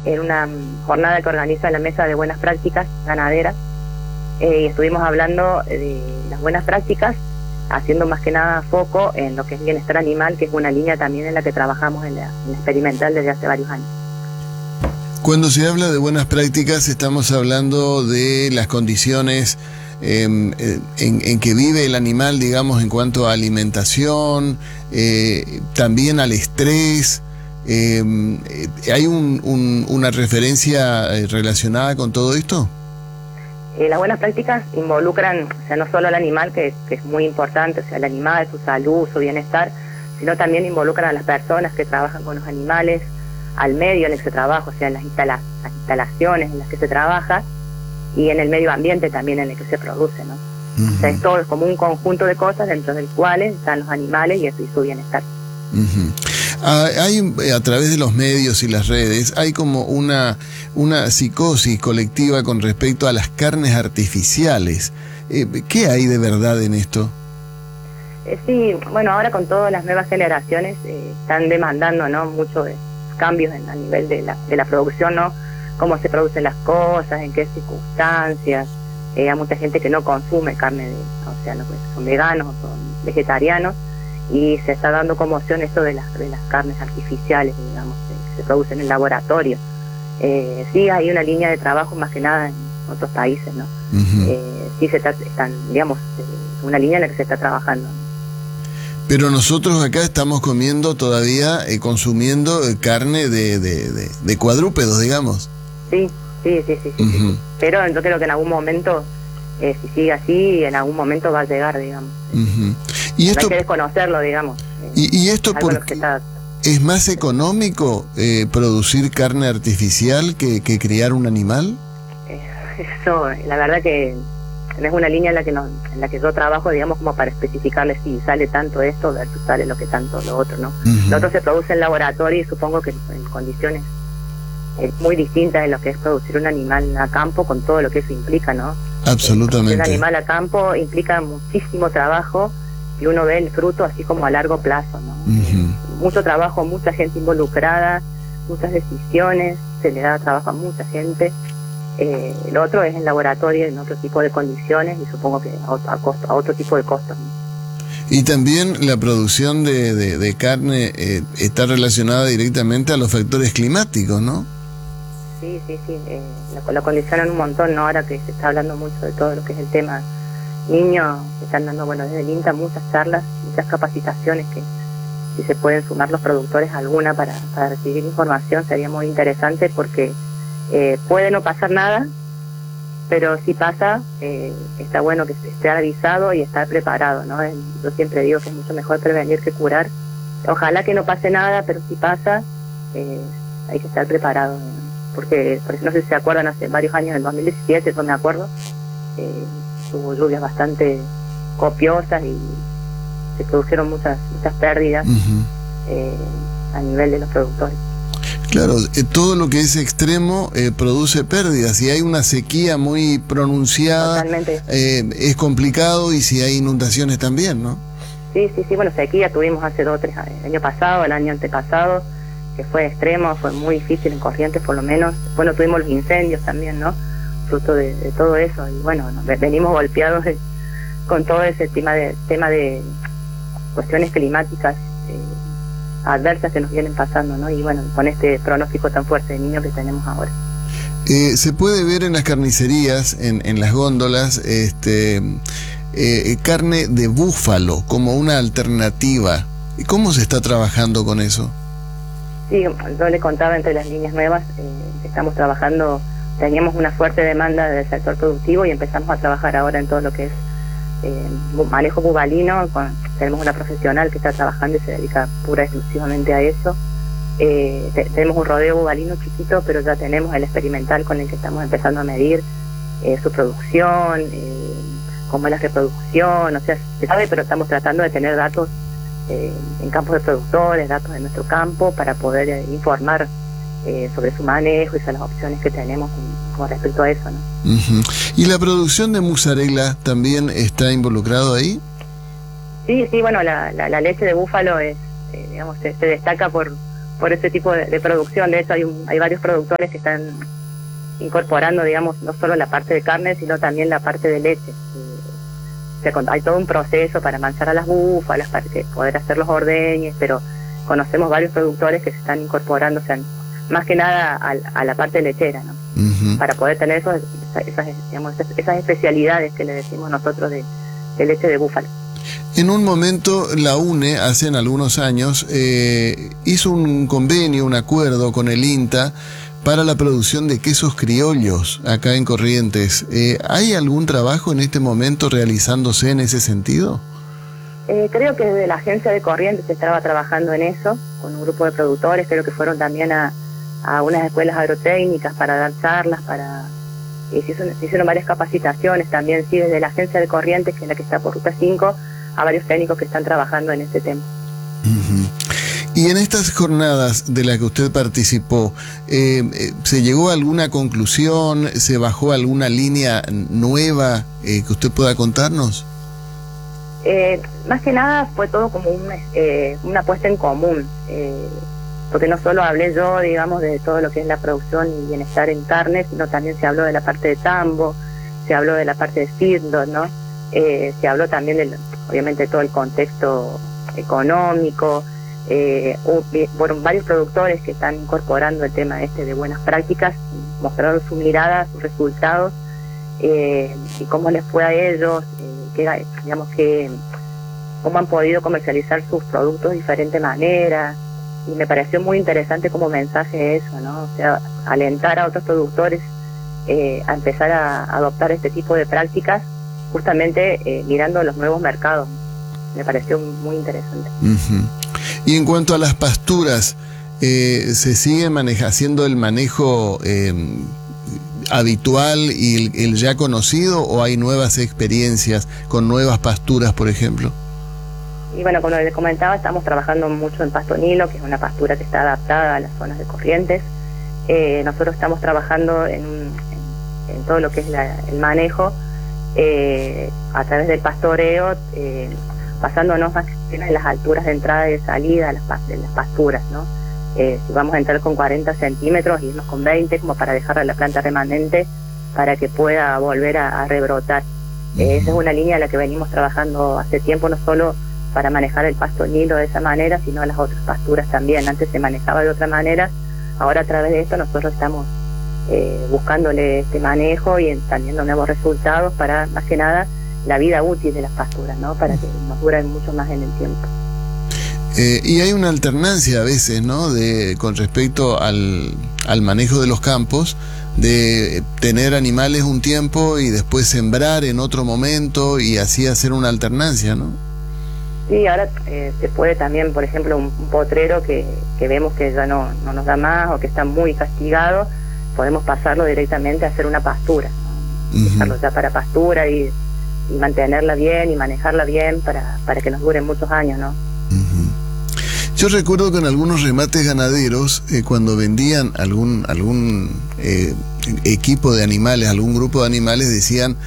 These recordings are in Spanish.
en una jornada que organiza la Mesa de Buenas Prácticas Ganaderas, y estuvimos hablando de las buenas prácticas, haciendo más que nada foco en lo que es bienestar animal, que es una línea también en la que trabajamos en la experimental desde hace varios años. Cuando se habla de buenas prácticas, estamos hablando de las condiciones en que vive el animal, digamos, en cuanto a alimentación, también al estrés. ¿Hay una referencia relacionada con todo esto? Las buenas prácticas involucran, o sea, no solo al animal, que es muy importante, o sea, el animal, su salud, su bienestar, sino también involucran a las personas que trabajan con los animales, al medio en el que se trabaja, o sea, en las instalaciones en las que se trabaja, y en el medio ambiente también en el que se produce, ¿no? O sea, es todo como un conjunto de cosas dentro del cual están los animales y su bienestar. Hay, a través de los medios y las redes, hay como una psicosis colectiva con respecto a las carnes artificiales. ¿Qué hay de verdad en esto? Sí, bueno, ahora con todas las nuevas generaciones están demandando, ¿no?, muchos cambios a nivel de la producción, ¿no? Cómo se producen las cosas, en qué circunstancias. Hay mucha gente que no consume carne, o sea, los que son veganos o son vegetarianos, y se está dando conmoción esto de las carnes artificiales, digamos, que se producen en laboratorio. Sí, hay una línea de trabajo más que nada en otros países, ¿no? Sí, están, digamos, una línea en la que se está trabajando. Pero nosotros acá estamos comiendo todavía, consumiendo carne de cuadrúpedos, digamos. Sí. Pero yo creo que en algún momento, si sigue así, en algún momento va a llegar, digamos. ¿Y esto, hay que desconocerlo, digamos. ¿Y esto es más económico producir carne artificial que criar un animal? Eso, la verdad que es una línea en la que yo trabajo, digamos, como para especificarle si sale tanto esto versus sale lo que tanto lo otro, ¿no? Lo otro se produce en laboratorio y supongo que en condiciones muy distintas de lo que es producir un animal a campo, con todo lo que eso implica, ¿no? Absolutamente. Un animal a campo implica muchísimo trabajo y uno ve el fruto así como a largo plazo, ¿no? Mucho trabajo, mucha gente involucrada, muchas decisiones, se le da trabajo a mucha gente. Lo otro es en laboratorio, en otro tipo de condiciones, y supongo que a otro tipo de costos, ¿no? Y también la producción de carne está relacionada directamente a los factores climáticos, ¿no? Sí, lo condicionan un montón, ¿no? Ahora que se está hablando mucho de todo lo que es el tema niños, se están dando, bueno, desde el INTA muchas charlas, muchas capacitaciones, que si se pueden sumar los productores alguna para recibir información sería muy interesante, porque puede no pasar nada, pero si pasa, está bueno que esté avisado y estar preparado, ¿no? Yo siempre digo que es mucho mejor prevenir que curar. Ojalá que no pase nada, pero si pasa, hay que estar preparado, ¿no? Porque no sé si se acuerdan, hace varios años, en el 2017, yo me acuerdo, hubo lluvias bastante copiosas y se produjeron muchas pérdidas a nivel de los productores. Claro, todo lo que es extremo produce pérdidas. Si hay una sequía muy pronunciada, es complicado, y si hay inundaciones también, ¿no? Sí, bueno, sequía tuvimos hace 2 o 3 años, el año pasado, el año antepasado, que fue extremo, fue muy difícil en Corrientes por lo menos. Bueno, tuvimos los incendios también, ¿no? Fruto de todo eso, y bueno, venimos golpeados con todo ese tema de cuestiones climáticas adversas que nos vienen pasando, ¿no? Y bueno, con este pronóstico tan fuerte de niños que tenemos ahora. Se puede ver en las carnicerías, en las góndolas, carne de búfalo como una alternativa. ¿Cómo se está trabajando con eso? Sí, yo le contaba, entre las líneas nuevas, estamos trabajando, teníamos una fuerte demanda del sector productivo y empezamos a trabajar ahora en todo lo que es manejo bubalino. Tenemos una profesional que está trabajando y se dedica pura y exclusivamente a eso. Tenemos un rodeo bubalino chiquito, pero ya tenemos el experimental con el que estamos empezando a medir su producción, cómo es la reproducción, o sea, se sabe, pero estamos tratando de tener datos en campos de productores, datos de nuestro campo, para poder informar sobre su manejo y sobre las opciones que tenemos con respecto a eso, ¿no? ¿Y la producción de mozzarella también está involucrado ahí? Sí, bueno, la leche de búfalo es, digamos, se destaca por por ese tipo de producción. De hecho, hay varios productores que están incorporando, digamos, no solo la parte de carne, sino también la parte de leche. Hay todo un proceso para manchar a las búfalas, para poder hacer los ordeñes, pero conocemos varios productores que se están incorporando, o sea, más que nada a la parte lechera, ¿no? Para poder tener esas especialidades que le decimos nosotros de leche de búfalo. En un momento la UNE, hace algunos años, hizo un convenio, un acuerdo con el INTA para la producción de quesos criollos acá en Corrientes. ¿Hay algún trabajo en este momento realizándose en ese sentido? Creo que desde la agencia de Corrientes se estaba trabajando en eso, con un grupo de productores. Creo que fueron también a unas escuelas agrotécnicas para dar charlas, se hicieron varias capacitaciones también, sí, desde la agencia de Corrientes, que es la que está por Ruta 5, a varios técnicos que están trabajando en ese tema. Y en estas jornadas de las que usted participó, ¿se llegó a alguna conclusión? ¿Se bajó alguna línea nueva que usted pueda contarnos? Más que nada fue todo como una puesta en común, porque no solo hablé yo, digamos, de todo lo que es la producción y bienestar en carne, sino también se habló de la parte de tambo, se habló de la parte de feedlot, ¿no? Se habló también obviamente de todo el contexto económico. Bueno, varios productores que están incorporando el tema de buenas prácticas, mostraron su mirada, sus resultados, y cómo les fue a ellos, cómo han podido comercializar sus productos de diferente manera. Y me pareció muy interesante como mensaje eso, ¿no? O sea, alentar a otros productores a empezar a adoptar este tipo de prácticas, justamente mirando los nuevos mercados. Me pareció muy interesante. Y en cuanto a las pasturas, ¿se sigue haciendo el manejo habitual y el ya conocido, o hay nuevas experiencias con nuevas pasturas, por ejemplo? Y bueno, como les comentaba, estamos trabajando mucho en pasto nilo, que es una pastura que está adaptada a las zonas de Corrientes. Nosotros estamos trabajando en todo lo que es el manejo a través del pastoreo, basándonos más en las alturas de entrada y de salida de las pasturas, ¿no? Si vamos a entrar con 40 centímetros, irnos con 20, como para dejar la planta remanente para que pueda volver a rebrotar. Esa es una línea a la que venimos trabajando hace tiempo, no solo para manejar el pasto nilo de esa manera, sino las otras pasturas también. Antes se manejaba de otra manera, ahora a través de esto nosotros estamos buscándole este manejo y también los nuevos resultados para, más que nada, la vida útil de las pasturas, ¿no? Para que nos duren mucho más en el tiempo. Y hay una alternancia a veces, ¿no? Con respecto al manejo de los campos, de tener animales un tiempo y después sembrar en otro momento y así hacer una alternancia, ¿no? Sí, ahora se puede también, por ejemplo, un potrero que vemos que ya no nos da más o que está muy castigado, podemos pasarlo directamente a hacer una pastura, ¿no? Dejarlo ya para pastura y mantenerla bien y manejarla bien para que nos dure muchos años, ¿no? Yo recuerdo que en algunos remates ganaderos, cuando vendían algún equipo de animales, algún grupo de animales, decían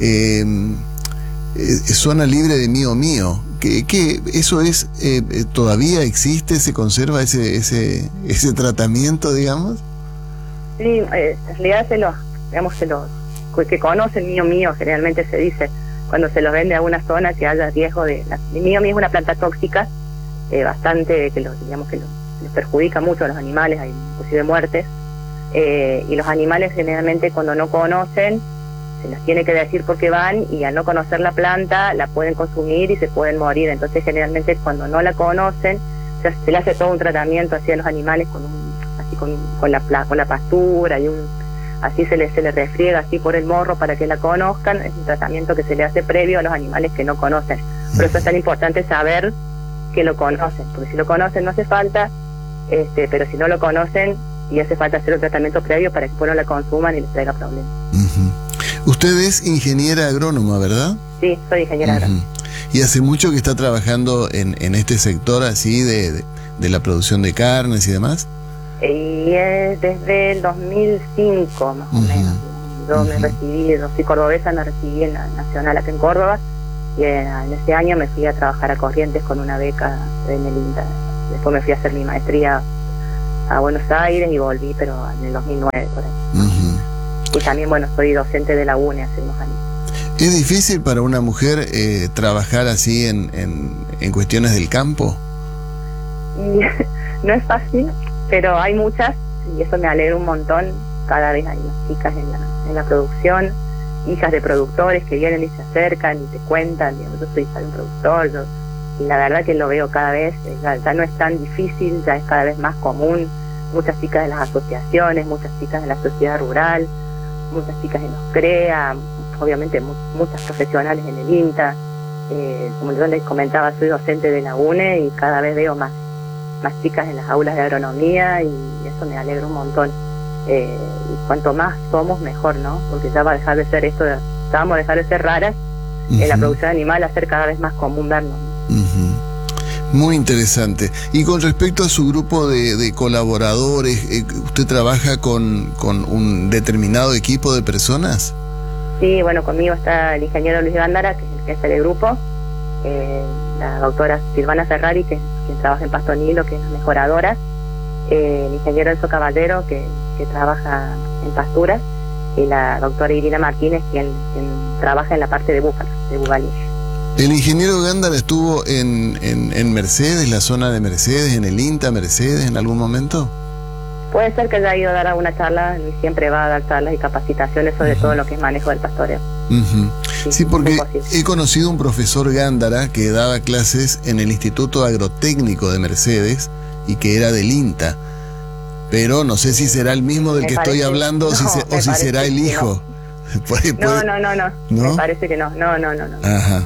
zona libre de mío mío. ¿Qué eso es? ¿Todavía existe? ¿Se conserva ese tratamiento, digamos? Sí, en realidad los que conocen mío mío, generalmente se dice, cuando se los vende a una zona que haya riesgo mío mío es una planta tóxica, bastante, que los perjudica mucho a los animales, hay inclusive muertes, y los animales generalmente cuando no conocen, se les tiene que decir por qué van, y al no conocer la planta, la pueden consumir y se pueden morir. Entonces generalmente cuando no la conocen, se le hace todo un tratamiento hacia los animales con la pastura, y así se le refriega así por el morro para que la conozcan. Es un tratamiento que se le hace previo a los animales que no conocen. Por eso es tan importante saber que lo conocen, porque si lo conocen no hace falta, pero si no lo conocen, y hace falta hacer un tratamiento previo para que después no la consuman y les traiga problemas. Usted es ingeniera agrónoma, ¿verdad? Sí, soy ingeniera agrónoma. ¿Y hace mucho que está trabajando en este sector así de la producción de carnes y demás? Y es desde el 2005 más o menos. Yo me recibí, yo soy cordobesa, me recibí en la Nacional acá en Córdoba, y en ese año me fui a trabajar a Corrientes con una beca en el INTA. Después me fui a hacer mi maestría a Buenos Aires y volví, pero en el 2009 por ahí. Y también, bueno, soy docente de la UNE hace unos años. ¿Es difícil para una mujer trabajar así en cuestiones del campo? Y no es fácil, pero hay muchas, y eso me alegra un montón. Cada vez hay más chicas en la producción, hijas de productores que vienen y se acercan y te cuentan, digamos, yo soy hija de un productor, y la verdad que lo veo cada vez, ya no es tan difícil, ya es cada vez más común. Muchas chicas de las asociaciones, muchas chicas de la sociedad rural, muchas chicas en los CREA, obviamente muchas profesionales en el INTA. Como yo les comentaba, soy docente de la UNE y cada vez veo más chicas en las aulas de agronomía, y eso me alegra un montón. Y cuanto más somos, mejor, ¿no? Porque ya va a dejar de ser esto, ya vamos a dejar de ser raras en la producción animal, a ser cada vez más común vernos. Muy interesante. Y con respecto a su grupo de colaboradores, ¿usted trabaja con un determinado equipo de personas? Sí, bueno, conmigo está el ingeniero Luis Gándara, que es el jefe del grupo, la doctora Silvana Ferrari, que es quien trabaja en Pasto Nilo, que es la mejoradora, el ingeniero Enzo Caballero, que trabaja en pasturas, y la doctora Irina Martínez, quien trabaja en la parte de búfalos, de bugalillo. ¿El ingeniero Gándara estuvo en Mercedes, la zona de Mercedes, en el INTA Mercedes en algún momento? Puede ser que haya ido a dar alguna charla, y siempre va a dar charlas y capacitaciones sobre todo lo que es manejo del pastoreo. Sí, porque he conocido un profesor Gándara que daba clases en el Instituto Agrotécnico de Mercedes y que era del INTA, pero no sé si será el mismo del que estoy hablando o si será el hijo. No. Me parece que no. Ajá.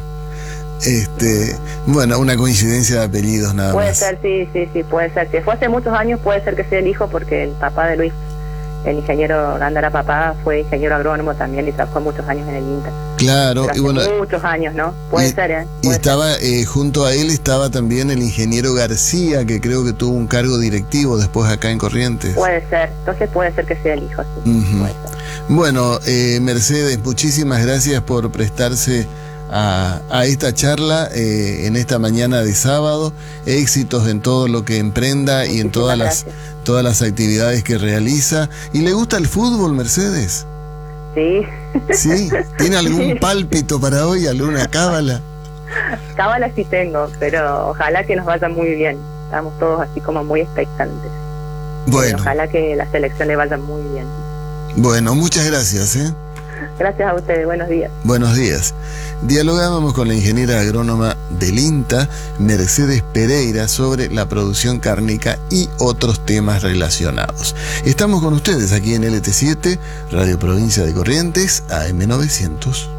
Bueno, una coincidencia de apellidos nada puede más. Ser, sí, puede ser. Si fue hace muchos años, puede ser que sea el hijo, porque el papá de Luis, el ingeniero Gándara papá, fue ingeniero agrónomo también y trabajó muchos años en el INTA. Claro, y bueno, muchos años, ¿no? Puede ser, y estaba junto a él estaba también el ingeniero García, que creo que tuvo un cargo directivo después acá en Corrientes. Puede ser, entonces puede ser que sea el hijo, sí. Puede ser. Bueno, Mercedes, muchísimas gracias por prestarse a esta charla en esta mañana de sábado. Éxitos en todo lo que emprenda y en todas las actividades que realiza. ¿Y le gusta el fútbol, Mercedes? Sí. ¿Sí? ¿Tiene algún pálpito para hoy, alguna cábala? Cábala sí tengo, pero ojalá que nos vaya muy bien. Estamos todos así como muy expectantes. Bueno. Ojalá que las elecciones vayan muy bien. Bueno, muchas gracias, Gracias a ustedes, buenos días. Buenos días. Dialogábamos con la ingeniera agrónoma del INTA, Mercedes Pereira, sobre la producción cárnica y otros temas relacionados. Estamos con ustedes aquí en LT7, Radio Provincia de Corrientes, AM 900.